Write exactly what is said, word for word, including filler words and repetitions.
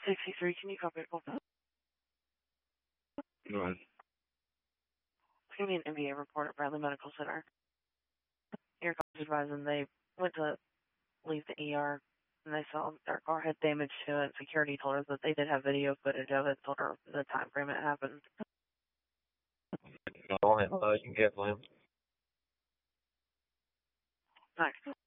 sixty-three, can you copy it? Go ahead. It's going to be an M B A report at Bradley Medical Center. Your car was advising they went to leave the E R and they saw their car had damage to it. Security told her that they did have video footage of it, told her the time frame it happened. I'll handle that. You can cancel him. Nice.